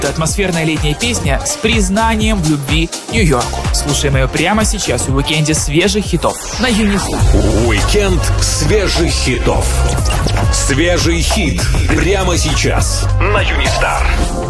Это атмосферная летняя песня с признанием в любви Нью-Йорку. Слушаем ее прямо сейчас в уикенде свежих хитов на Юнистар. Уикенд свежих хитов. Свежий хит прямо сейчас на Юнистар.